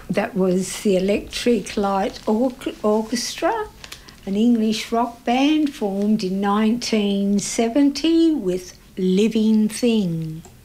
That was the Electric Light Orchestra, an English rock band formed in 1970 with Living Thing.